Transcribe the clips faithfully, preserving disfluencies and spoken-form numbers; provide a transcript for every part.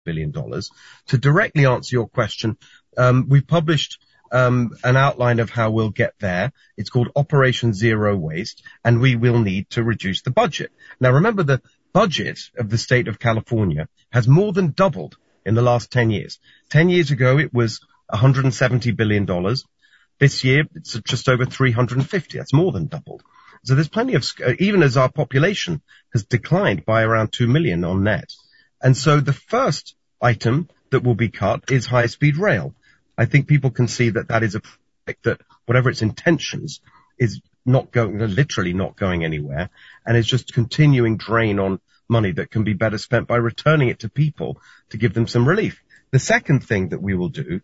billion dollars. To directly answer your question, um, we've published um, an outline of how we'll get there. It's called Operation Zero Waste, and we will need to reduce the budget. Now, remember, the budget of the state of California has more than doubled in the last ten years. ten years ago, it was one hundred seventy billion dollars. This year, it's just over three hundred fifty. That's more than doubled. So there's plenty of, uh, even as our population has declined by around two million on net. And so the first item that will be cut is high-speed rail. I think people can see that that is a project that, whatever its intentions, is not going, literally not going anywhere, and is just continuing drain on money that can be better spent by returning it to people to give them some relief. The second thing that we will do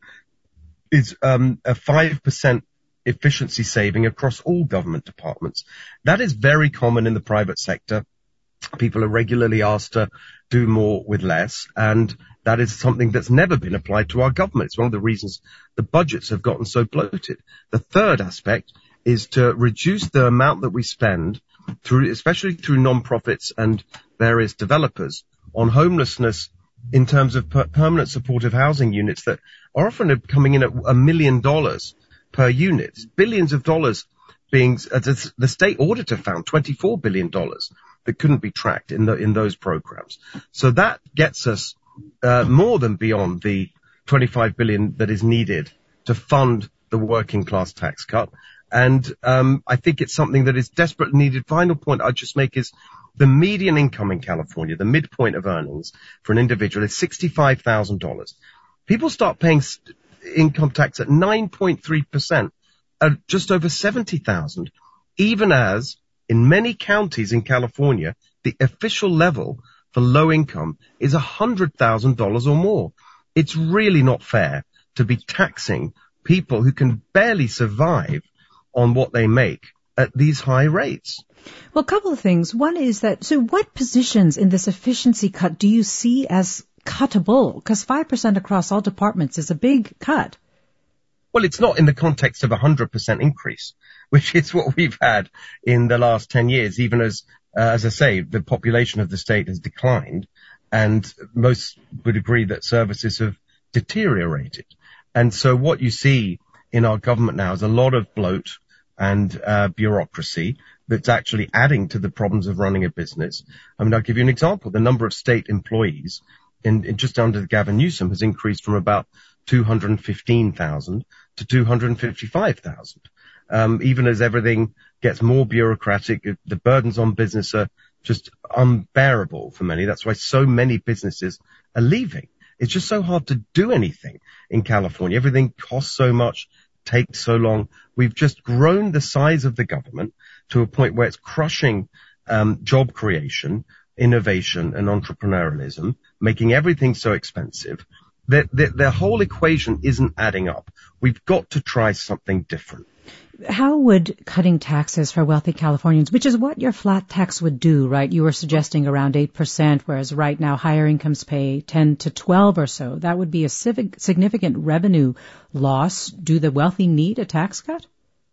is um, a five percent efficiency saving across all government departments. That is very common in the private sector. People are regularly asked to do more with less, and that is something that's never been applied to our government. It's one of the reasons the budgets have gotten so bloated. The third aspect is to reduce the amount that we spend, through, especially through non-profits and various developers, on homelessness in terms of per- permanent supportive housing units that are often coming in at a million dollars per unit. Billions of dollars being, uh, the state auditor found twenty-four billion dollars that couldn't be tracked in the, in those programs. So that gets us uh, more than beyond the twenty-five billion dollars that is needed to fund the working class tax cut. And um, I think it's something that is desperately needed. Final point I'd just make is the median income in California, the midpoint of earnings for an individual, is sixty-five thousand dollars. People start paying st- income tax at nine point three percent, at just over seventy thousand, even as in many counties in California, the official level for low income is one hundred thousand dollars or more. It's really not fair to be taxing people who can barely survive on what they make at these high rates. Well, a couple of things. One is that, so what positions in this efficiency cut do you see as cuttable? Because five percent across all departments is a big cut. Well, it's not in the context of a one hundred percent increase, which is what we've had in the last ten years, even as, uh, as I say, the population of the state has declined, and most would agree that services have deteriorated. And so what you see in our government now is a lot of bloat and uh, bureaucracy that's actually adding to the problems of running a business. I mean, I'll give you an example. The number of state employees in, in just under Gavin Newsom has increased from about two hundred fifteen thousand to two hundred fifty-five thousand. Um, even as everything gets more bureaucratic, the burdens on business are just unbearable for many. That's why so many businesses are leaving. It's just so hard to do anything in California. Everything costs so much, takes so long. We've just grown the size of the government to a point where it's crushing um, job creation, innovation, and entrepreneurialism, making everything so expensive. The, the, the whole equation isn't adding up. We've got to try something different. How would cutting taxes for wealthy Californians, which is what your flat tax would do, right? You were suggesting around eight percent, whereas right now higher incomes pay ten to twelve or so. That would be a civic, significant revenue loss. Do the wealthy need a tax cut?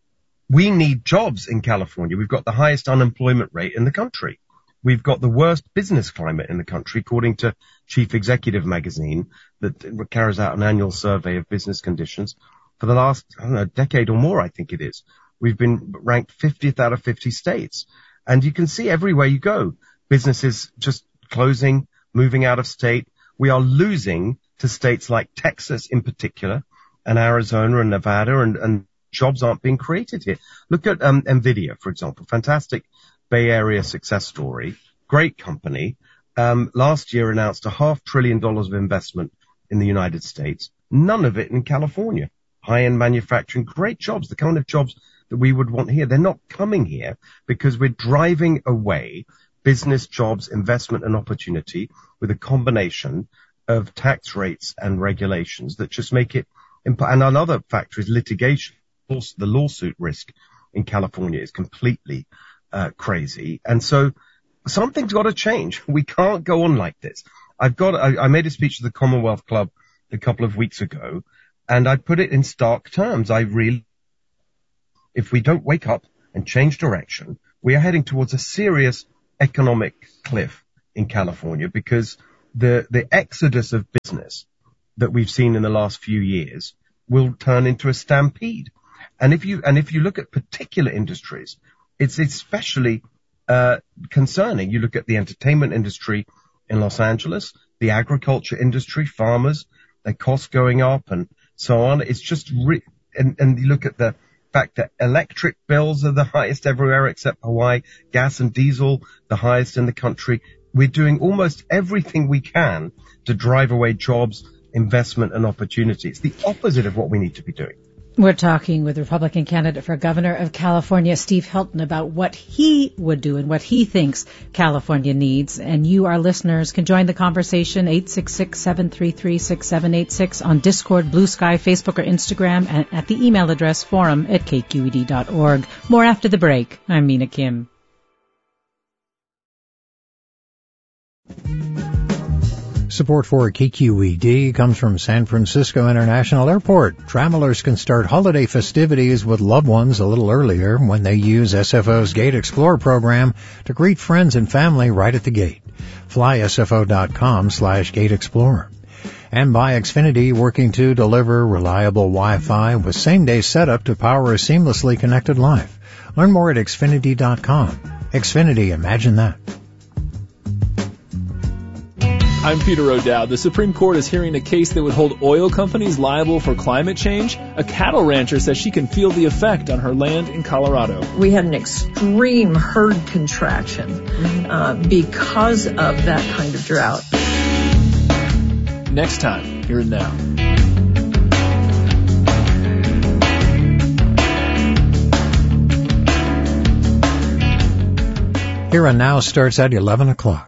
We need jobs in California. We've got the highest unemployment rate in the country. We've got the worst business climate in the country, according to Chief Executive Magazine, that carries out an annual survey of business conditions. For the last, I don't know, decade or more, I think it is. We've been ranked fiftieth out of fifty states. And you can see everywhere you go, businesses just closing, moving out of state. We are losing to states like Texas in particular, and Arizona and Nevada, and, and jobs aren't being created here. Look at um, NVIDIA, for example. Fantastic Bay Area success story. Great company. Um, last year announced a half trillion dollars of investment in the United States. None of it in California. High-end manufacturing, great jobs, the kind of jobs that we would want here. They're not coming here because we're driving away business, jobs, investment, and opportunity with a combination of tax rates and regulations that just make it imp- and another factor is litigation. Also, the lawsuit risk in California is completely uh, crazy. And so something's got to change. We can't go on like this. I've got, I, I made a speech to the Commonwealth Club a couple of weeks ago, and I put it in stark terms. I really, if we don't wake up and change direction, we are heading towards a serious economic cliff in California because the, the exodus of business that we've seen in the last few years will turn into a stampede. And if you, and if you look at particular industries, it's especially, uh, concerning. You look at the entertainment industry in Los Angeles, the agriculture industry, farmers, their costs going up and so on. It's just, re- and, and you look at the fact that electric bills are the highest everywhere except Hawaii, gas and diesel, the highest in the country. We're doing almost everything we can to drive away jobs, investment and opportunity. It's the opposite of what we need to be doing. We're talking with Republican candidate for governor of California, Steve Hilton, about what he would do and what he thinks California needs. And you, our listeners, can join the conversation, eight six six, seven three three, six seven eight six on Discord, Blue Sky, Facebook, or Instagram, and at the email address forum at k q e d dot org. More after the break. I'm Mina Kim. Support for K Q E D comes from San Francisco International Airport. Travelers can start holiday festivities with loved ones a little earlier when they use S F O's Gate Explorer program to greet friends and family right at the gate. Fly S F O dot com slash Gate Explorer. And by Xfinity, working to deliver reliable Wi-Fi with same-day setup to power a seamlessly connected life. Learn more at Xfinity dot com. Xfinity, imagine that. I'm Peter O'Dowd. The Supreme Court is hearing a case that would hold oil companies liable for climate change. A cattle rancher says she can feel the effect on her land in Colorado. We had an extreme herd contraction uh, because of that kind of drought. Next time, here and now. Here and Now starts at eleven o'clock.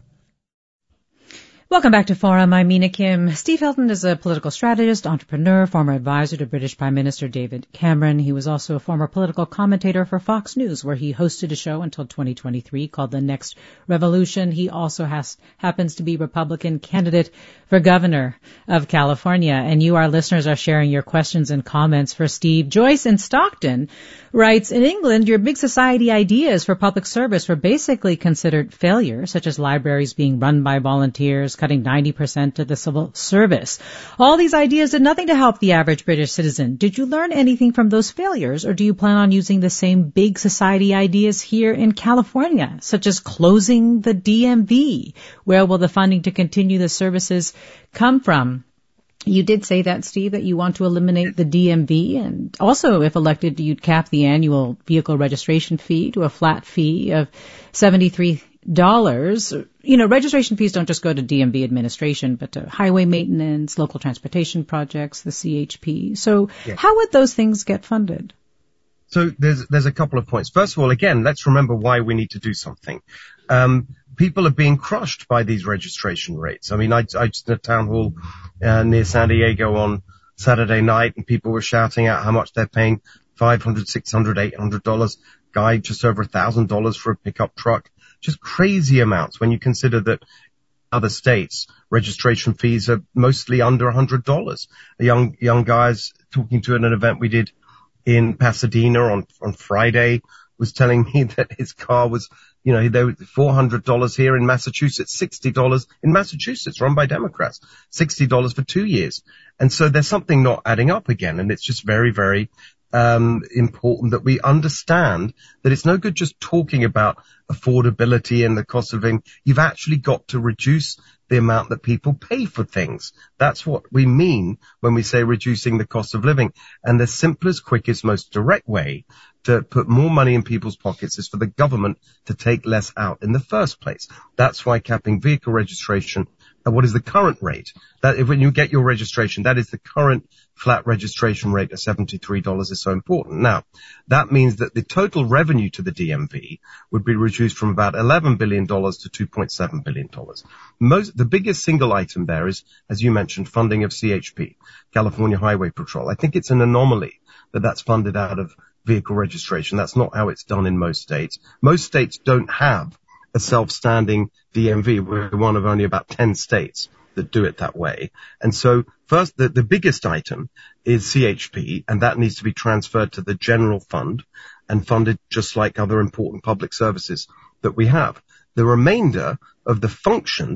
Welcome back to Forum. I'm Mina Kim. Steve Hilton is a political strategist, entrepreneur, former advisor to British Prime Minister David Cameron. He was also a former political commentator for Fox News, where he hosted a show until twenty twenty-three called The Next Revolution. He also has, happens to be Republican candidate for governor of California. And you, our listeners, are sharing your questions and comments for Steve. Joyce in Stockton writes, in England, your big society ideas for public service were basically considered failure, such as libraries being run by volunteers, cutting ninety percent of the civil service. All these ideas did nothing to help the average British citizen. Did you learn anything from those failures, or do you plan on using the same big society ideas here in California, such as closing the D M V? Where will the funding to continue the services come from? You did say that, Steve, that you want to eliminate the D M V, and also, if elected, you'd cap the annual vehicle registration fee to a flat fee of seventy-three dollars. You know, registration fees don't just go to D M V administration, but to highway maintenance, local transportation projects, the C H P. So yeah. How would those things get funded? So there's there's a couple of points. First of all, again, let's remember why we need to do something. Um, people are being crushed by these registration rates. I mean, I, I just at a town hall uh, near San Diego on Saturday night, and people were shouting out how much they're paying, five hundred, six hundred, eight hundred dollars. Guy just over a thousand dollars for a pickup truck. Just crazy amounts when you consider that other states registration fees are mostly under a hundred dollars. A young young guys talking to at an event we did in Pasadena on on Friday was telling me that his car was, you know, they were four hundred dollars here in Massachusetts, sixty dollars in Massachusetts, run by Democrats, sixty dollars for two years. And so there's something not adding up again, and it's just very, very um important that we understand that it's no good just talking about affordability and the cost of living. You've actually got to reduce the amount that people pay for things. That's what we mean when we say reducing the cost of living. And the simplest, quickest, most direct way to put more money in people's pockets is for the government to take less out in the first place. That's why capping vehicle registration at what is the current rate, that if when you get your registration, that is the current flat registration rate of seventy-three dollars is so important. Now, that means that the total revenue to the D M V would be reduced from about eleven billion dollars to two point seven billion dollars. Most, the biggest single item there is, as you mentioned, funding of C H P, California Highway Patrol. I think it's an anomaly that that's funded out of vehicle registration. That's not how it's done in most states. Most states don't have a self-standing D M V. We're one of only about ten states that do it that way. And so first, the, the biggest item is C H P, and that needs to be transferred to the general fund and funded just like other important public services that we have. The remainder of the functions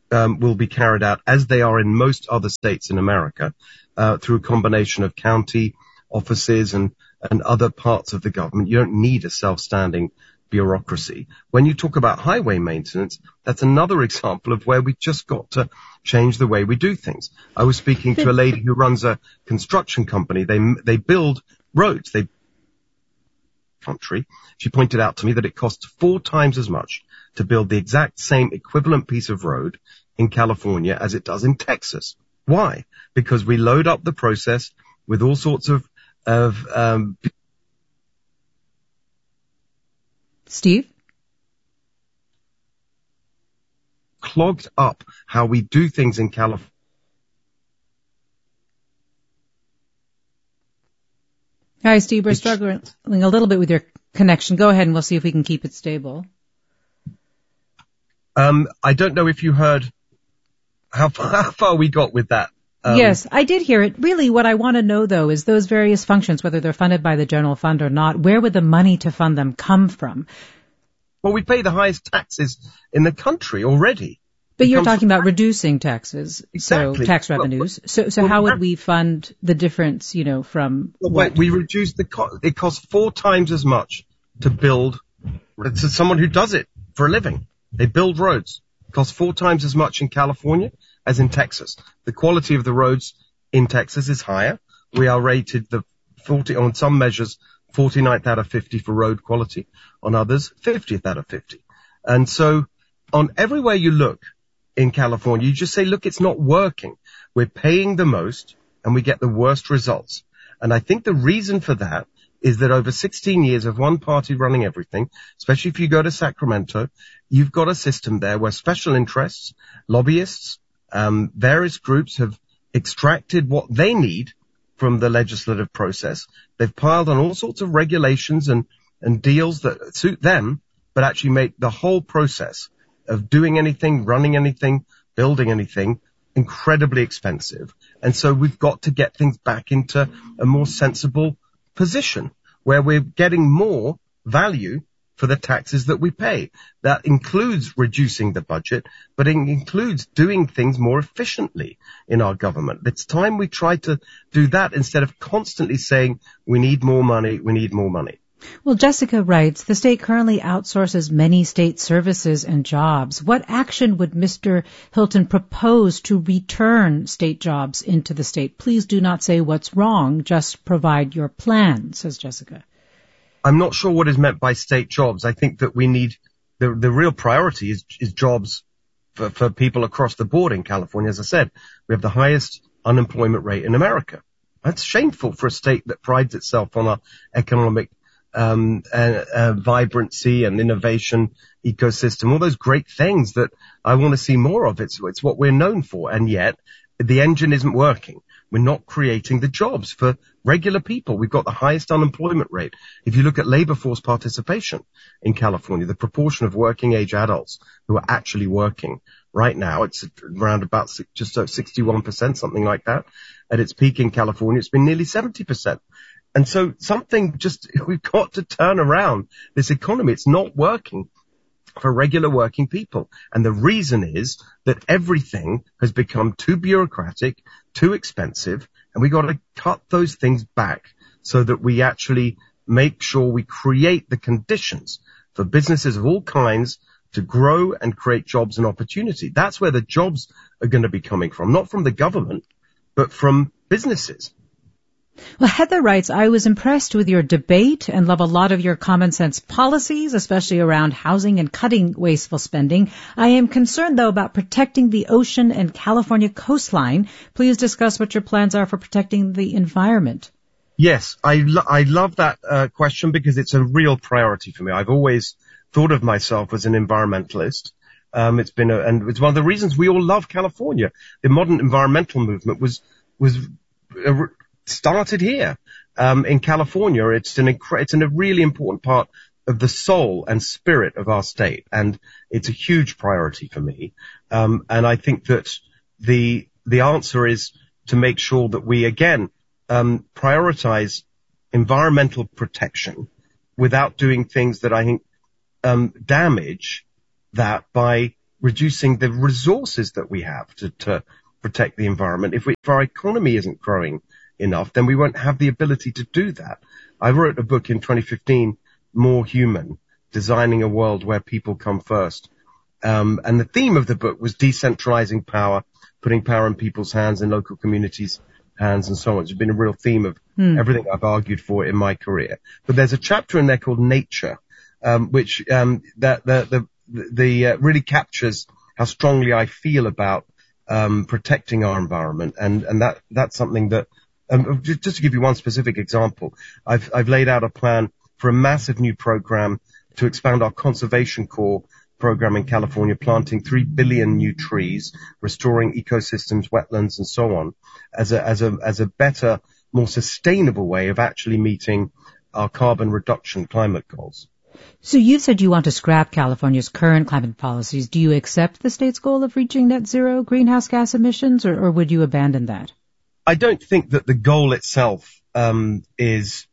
um, will be carried out, as they are in most other states in America, uh, through a combination of county offices and, and other parts of the government. You don't need a self-standing bureaucracy. When you talk about highway maintenance, that's another example of where we just got to change the way we do things. I was speaking to a lady who runs a construction company. They, they build roads. They country. She pointed out to me that it costs four times as much to build the exact same equivalent piece of road in California as it does in Texas. Why? Because we load up the process with all sorts of, of, um, Steve? Clogged up how we do things in California. Hi, Steve. We're struggling a little bit with your connection. Go ahead and we'll see if we can keep it stable. Um, I don't know if you heard how far, how far we got with that. Um, yes, I did hear it. Really, what I want to know, though, is those various functions, whether they're funded by the general fund or not, where would the money to fund them come from? Well, we pay the highest taxes in the country already. But you're talking about reducing taxes, exactly. So tax revenues. Well, so, so well, how would we fund the difference, you know, from well, what? We reduce the cost. It costs four times as much to build. To someone who does it for a living. They build roads. It costs four times as much in California as in Texas. The quality of the roads in Texas is higher. We are rated the forty on some measures forty-ninth out of fifty for road quality. On others, fiftieth out of fifty. And so on everywhere you look in California, you just say, look, it's not working. We're paying the most and we get the worst results. And I think the reason for that is that over sixteen years of one party running everything, especially if you go to Sacramento, you've got a system there where special interests, lobbyists, um, various groups have extracted what they need from the legislative process. They've piled on all sorts of regulations and, and deals that suit them, but actually make the whole process of doing anything, running anything, building anything incredibly expensive. And so we've got to get things back into a more sensible position where we're getting more value for the taxes that we pay. That includes reducing the budget, but it includes doing things more efficiently in our government. It's time we try to do that instead of constantly saying we need more money, we need more money. Well, Jessica writes, the state currently outsources many state services and jobs. What action would Mister Hilton propose to return state jobs into the state? Please do not say what's wrong, just provide your plan, says Jessica. I'm not sure what is meant by state jobs. I think that we need, the, the real priority is, is jobs for, for people across the board in California. As I said, we have the highest unemployment rate in America. That's shameful for a state that prides itself on our economic Um, uh, uh, vibrancy and innovation ecosystem, all those great things that I want to see more of. It's, it's what we're known for. And yet the engine isn't working. We're not creating the jobs for regular people. We've got the highest unemployment rate. If you look at labor force participation in California, the proportion of working age adults who are actually working right now, it's around about just sixty-one percent, something like that. At its peak in California, it's been nearly seventy percent. And so something just, we've got to turn around this economy. It's not working for regular working people. And the reason is that everything has become too bureaucratic, too expensive, and we got to cut those things back so that we actually make sure we create the conditions for businesses of all kinds to grow and create jobs and opportunity. That's where the jobs are going to be coming from, not from the government, but from businesses. Well, Heather writes, I was impressed with your debate and love a lot of your common sense policies, especially around housing and cutting wasteful spending. I am concerned, though, about protecting the ocean and California coastline. Please discuss what your plans are for protecting the environment. Yes, I, lo- I love that uh, question because it's a real priority for me. I've always thought of myself as an environmentalist. Um, it's been a, and it's one of the reasons we all love California. The modern environmental movement was, was a, started here, um, in California. It's an incre- it's an, a really important part of the soul and spirit of our state. And it's a huge priority for me. Um, and I think that the, the answer is to make sure that we again, um, prioritize environmental protection without doing things that I think, um, damage that by reducing the resources that we have to, to protect the environment. If, we, if our economy isn't growing enough, then we won't have the ability to do that. I wrote a book in twenty fifteen, More Human, Designing a World Where People Come First. Um, and the theme of the book was decentralizing power, putting power in people's hands, in local communities' hands, and so on. It's been a real theme of hmm. everything I've argued for in my career. But there's a chapter in there called Nature, um, which um, that the the, the uh, really captures how strongly I feel about um, protecting our environment, and and that that's something that um, just, just to give you one specific example, I've I've laid out a plan for a massive new program to expand our Conservation Corps program in California, planting three billion new trees, restoring ecosystems, wetlands, and so on, as a, as a, as a better, more sustainable way of actually meeting our carbon reduction climate goals. So you said you want to scrap California's current climate policies. Do you accept the state's goal of reaching net zero greenhouse gas emissions, or, or would you abandon that? I don't think that the goal itself, um, is,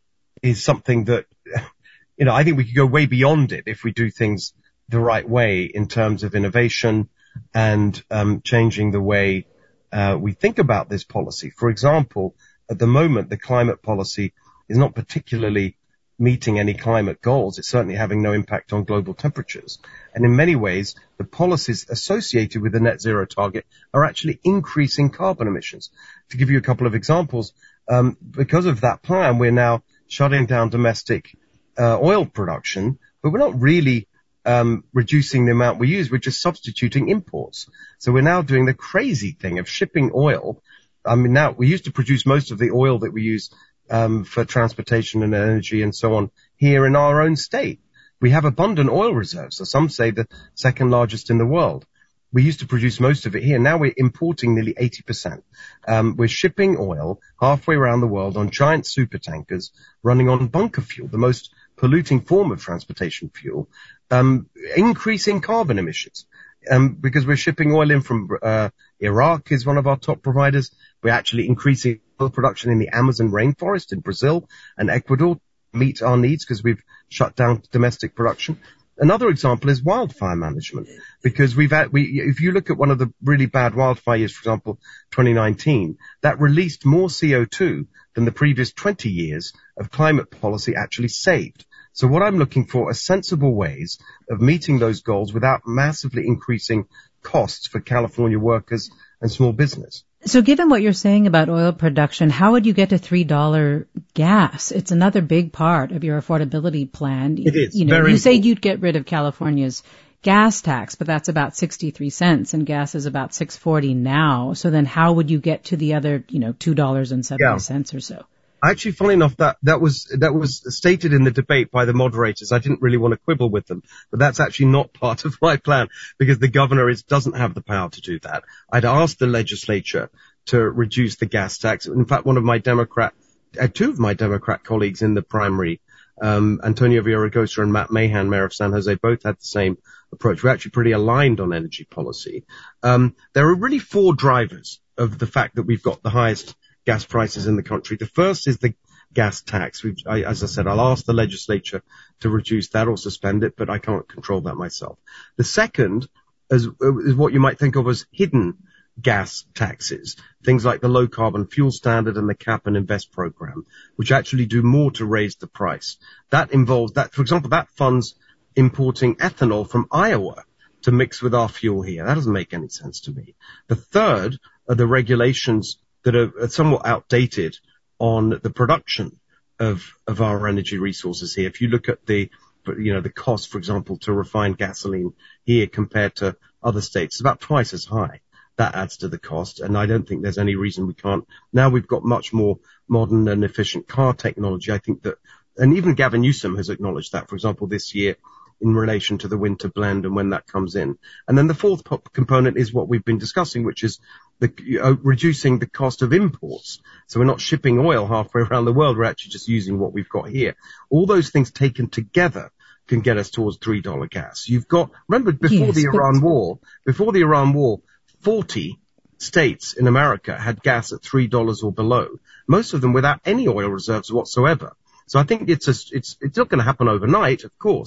is something that, you know, I think we could go way beyond it if we do things the right way in terms of innovation and um, changing the way uh, we think about this policy. For example, at the moment, the climate policy is not particularly meeting any climate goals. It's certainly having no impact on global temperatures. And in many ways, the policies associated with the net zero target are actually increasing carbon emissions. To give you a couple of examples, um, because of that plan, we're now shutting down domestic uh, oil production, but we're not really Um, reducing the amount we use. We're just substituting imports. So we're now doing the crazy thing of shipping oil. I mean, now we used to produce most of the oil that we use um, for transportation and energy and so on here in our own state. We have abundant oil reserves. So some say the second largest in the world. We used to produce most of it here. Now we're importing nearly eighty percent. Um, we're shipping oil halfway around the world on giant super tankers running on bunker fuel, the most polluting form of transportation fuel, um, increasing carbon emissions. Um, because we're shipping oil in from uh, Iraq is one of our top providers. We're actually increasing oil production in the Amazon rainforest in Brazil and Ecuador to meet our needs because we've shut down domestic production. Another example is wildfire management, because we've had, we, if you look at one of the really bad wildfire years, for example, twenty nineteen, that released more C O two than the previous twenty years of climate policy actually saved. So what I'm looking for are sensible ways of meeting those goals without massively increasing costs for California workers and small business. So given what you're saying about oil production, how would you get to three dollars gas? It's another big part of your affordability plan. It is. You know, very you say important. you'd get rid of California's gas tax, but that's about sixty-three cents and gas is about six forty now. So then how would you get to the other, you know, two dollars and seventy cents yeah. or so? Actually, funny enough, that, that was, that was stated in the debate by the moderators. I didn't really want to quibble with them, but that's actually not part of my plan because the governor is, doesn't have the power to do that. I'd asked the legislature to reduce the gas tax. In fact, one of my Democrat, uh, two of my Democrat colleagues in the primary, um, Antonio Villaraigosa and Matt Mahan, mayor of San Jose, both had the same approach. We're actually pretty aligned on energy policy. Um, there are really four drivers of the fact that we've got the highest gas prices in the country. The first is the gas tax. We've, I, as I said, I'll ask the legislature to reduce that or suspend it, but I can't control that myself. The second is, is what you might think of as hidden gas taxes, things like the low carbon fuel standard and the cap and invest program, which actually do more to raise the price. That involves that, for example, that funds importing ethanol from Iowa to mix with our fuel here. That doesn't make any sense to me. The third are the regulations that are somewhat outdated on the production of, of our energy resources here. If you look at the, you know, the cost, for example, to refine gasoline here compared to other states, it's about twice as high. That adds to the cost, and I don't think there's any reason we can't. Now we've got much more modern and efficient car technology. I think that, and even Gavin Newsom has acknowledged that, for example, this year, in relation to the winter blend and when that comes in. And then the fourth component is what we've been discussing, which is the, uh, reducing the cost of imports. So we're not shipping oil halfway around the world. We're actually just using what we've got here. All those things taken together can get us towards three dollars gas. You've got, remember before yes, the Iran war, before the Iran war, forty states in America had gas at three dollars or below, most of them without any oil reserves whatsoever. So I think it's a, it's, it's not going to happen overnight, of course,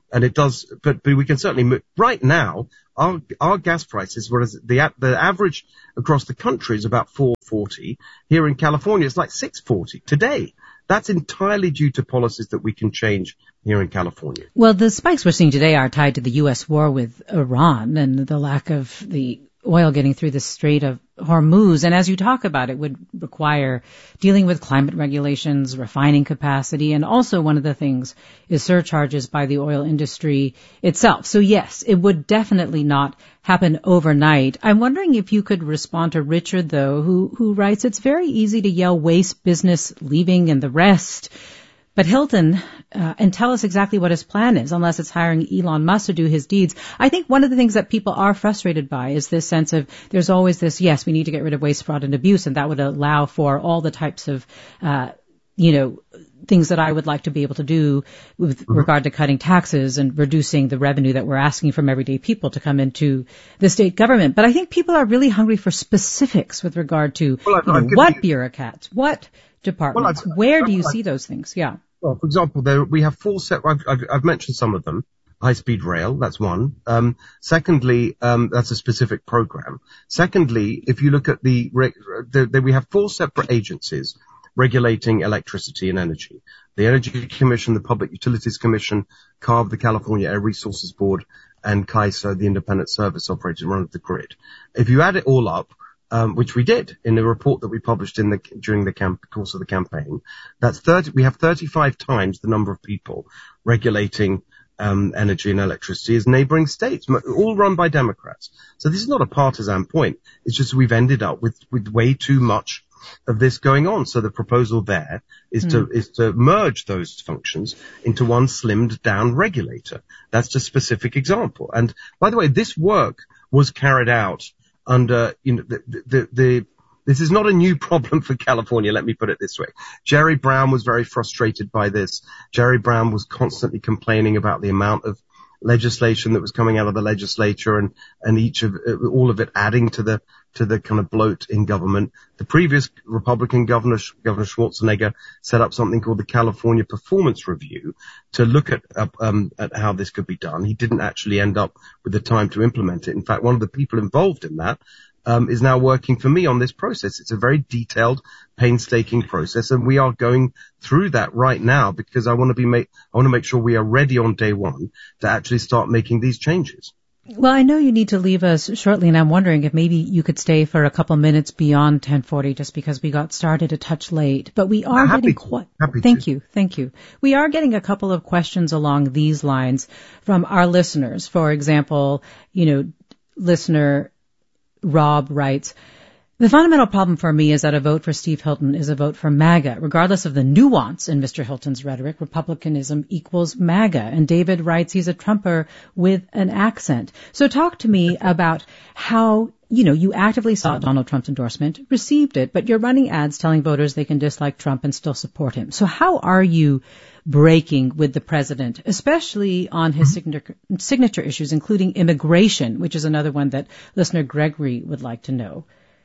And it does, but, but we can certainly move. Right now, our, our gas prices, whereas the, the average across the country is about four forty. Here in California, it's like six forty today. That's entirely due to policies that we can change here in California. Well, the spikes we're seeing today are tied to the U S war with Iran and the lack of the oil getting through the Strait of Hormuz. And as you talk about, it would require dealing with climate regulations, refining capacity, and also one of the things is surcharges by the oil industry itself. So yes, it would definitely not happen overnight. I'm wondering if you could respond to Richard, though, who, who writes, it's very easy to yell waste, business, leaving, and the rest. But Hilton, uh, and tell us exactly what his plan is, unless it's hiring Elon Musk to do his deeds. I think one of the things that people are frustrated by is this sense of there's always this, yes, we need to get rid of waste, fraud, and abuse, and that would allow for all the types of, uh, you know, things that I would like to be able to do with mm-hmm. regard to cutting taxes and reducing the revenue that we're asking from everyday people to come into the state government. But I think people are really hungry for specifics with regard to well, you know, what you... bureaucrats, what departments, well, where do you I've, see those things? Yeah. Well, for example, there we have four set. I've, I've, I've mentioned some of them. High-speed rail, that's one. Um, secondly, um, that's a specific program. Secondly, if you look at the, the, the, we have four separate agencies regulating electricity and energy. The Energy Commission, the Public Utilities Commission, C A R B, the California Air Resources Board, and CAISO, the Independent Service Operator, run the grid. If you add it all up, Um, which we did in the report that we published in the during the camp, course of the campaign. That's thirty. We have thirty-five times the number of people regulating um, energy and electricity as neighboring states, all run by Democrats. So this is not a partisan point. It's just we've ended up with with way too much of this going on. So the proposal there is mm. to is to merge those functions into one slimmed down regulator. That's just a specific example. And by the way, this work was carried out under, you know, the, the, the, this is not a new problem for California, let me put it this way. Jerry Brown was very frustrated by this. Jerry Brown was constantly complaining about the amount of legislation that was coming out of the legislature and, and each of, all of it adding to the, to the kind of bloat in government. The previous Republican governor, Governor Schwarzenegger, set up something called the California Performance Review to look at, um, at how this could be done. He didn't actually end up with the time to implement it. In fact, one of the people involved in that Um, is now working for me on this process. It's a very detailed, painstaking process, and we are going through that right now because I want to be make, I want to make sure we are ready on day one to actually start making these changes. Well, I know you need to leave us shortly, and I'm wondering if maybe you could stay for a couple minutes beyond ten forty just because we got started a touch late. But we are happy, getting quite... Thank to. you, thank you. We are getting a couple of questions along these lines from our listeners. For example, you know, listener Rob writes, the fundamental problem for me is that a vote for Steve Hilton is a vote for MAGA. Regardless of the nuance in Mister Hilton's rhetoric, Republicanism equals MAGA. And David writes he's a Trumper with an accent. So talk to me about how, you know, you actively sought Donald Trump's endorsement, received it, but you're running ads telling voters they can dislike Trump and still support him. So how are you breaking with the president, especially on his signature, signature issues, including immigration, which is another one that listener Gregory would like to know?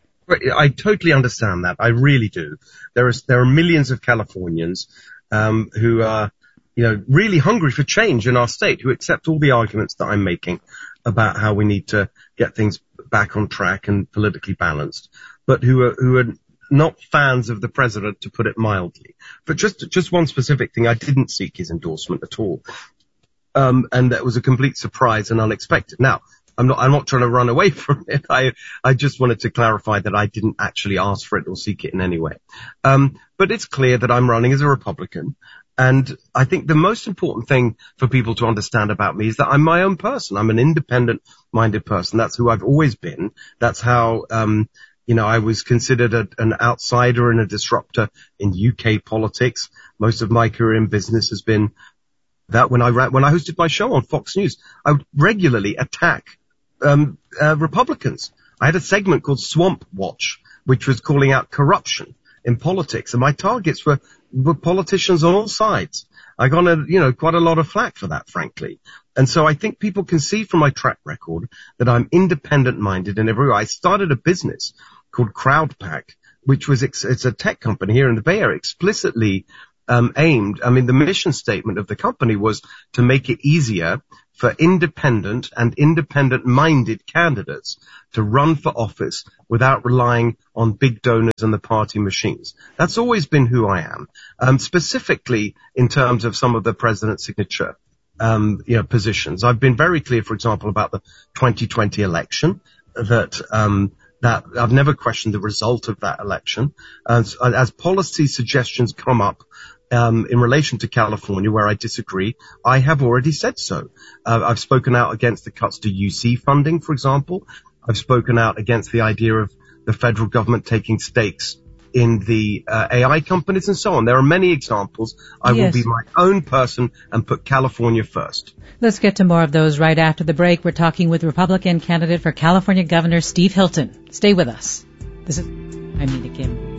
I totally understand that. I really do. There is, there are millions of Californians, um, who are, you know, really hungry for change in our state, who accept all the arguments that I'm making about how we need to get things back on track and politically balanced, but who are, who are not fans of the president, to put it mildly. But just, just one specific thing, I didn't seek his endorsement at all. Um, and that was a complete surprise and unexpected. Now, I'm not, I'm not trying to run away from it. I, I just wanted to clarify that I didn't actually ask for it or seek it in any way. Um, but it's clear that I'm running as a Republican. And I think the most important thing for people to understand about me is that I'm my own person. I'm an independent-minded person. That's who I've always been. That's how, um, you know, I was considered a, an outsider and a disruptor in U K politics. Most of my career in business has been that. When I ran, when I hosted my show on Fox News, I would regularly attack um uh, Republicans. I had a segment called Swamp Watch, which was calling out corruption in politics, and my targets were, were politicians on all sides. I got a, you know, quite a lot of flack for that, frankly. And so I think people can see from my track record that I'm independent-minded in every way. I started a business called CrowdPack, which was, it's a tech company here in the Bay Area, explicitly um, aimed, I mean, the mission statement of the company was to make it easier for independent and independent-minded candidates to run for office without relying on big donors and the party machines. That's always been who I am, um, specifically in terms of some of the president's signature um, you know, positions. I've been very clear, for example, about the twenty twenty election, that um, that I've never questioned the result of that election. As, as policy suggestions come up um, in relation to California, where I disagree, I have already said so. Uh, I've spoken out against the cuts to U C funding, for example. I've spoken out against the idea of the federal government taking stakes in the uh, A I companies and so on. There are many examples. I Yes. will be my own person and put California first. Let's get to more of those right after the break. We're talking with Republican candidate for California Governor Steve Hilton. Stay with us. This is I'm Nina Kim.